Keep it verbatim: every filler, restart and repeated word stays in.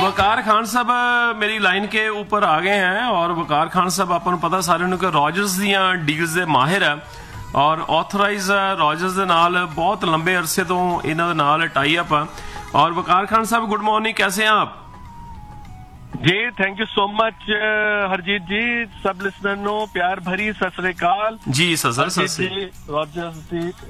वकार खान साहब मेरी लाइन के ऊपर आ गए हैं और वकार खान साहब अपन पता सारे ਨੂੰ ਕਿ ਰॉजर्स ਦੀਆਂ ਡੀਲਸ ਦੇ ਮਾਹਿਰ ਹੈ ਔਰ ਆਥੋਰਾਈਜ਼ ਰॉजर्स ਦੇ ਨਾਲ ਬਹੁਤ ਲੰਬੇ ਅਰਸੇ ਤੋਂ ਇਹਨਾਂ ਦੇ ਨਾਲ ਟਾਈ ਅਪ ਹੈ और वकार खान साहब गुड मॉर्निंग, कैसे हैं आप? जी thank you so much Harjeet जी, सब लिसनर नो प्यार भरी सत श्री अकाल जी। सर सर रॉजर्स जी